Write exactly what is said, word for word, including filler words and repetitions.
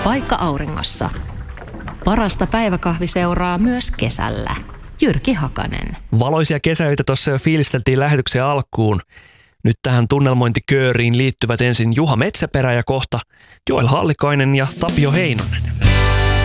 Paikka auringossa. Parasta päiväkahvi seuraa myös kesällä. Jyrki Hakanen. Valoisia kesäyitä tuossa jo fiilisteltiin lähetyksen alkuun. Nyt tähän tunnelmointikööriin liittyvät ensin Juha Metsäperä ja kohta Joel Hallikainen ja Tapio Heinonen.